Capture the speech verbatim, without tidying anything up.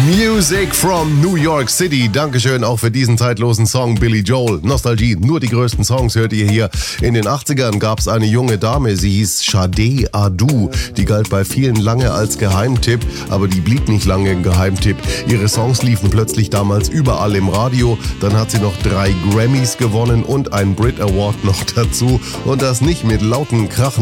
Music from New York City. Dankeschön auch für diesen zeitlosen Song, Billy Joel. Nostalgie, nur die größten Songs hört ihr hier. In den achtzigern gab es eine junge Dame, sie hieß Sade Adu. Die galt bei vielen lange als Geheimtipp, aber die blieb nicht lange ein Geheimtipp. Ihre Songs liefen plötzlich damals überall im Radio. Dann hat sie noch drei Grammys gewonnen und einen Brit Award noch dazu. Und das nicht mit lauten Krachen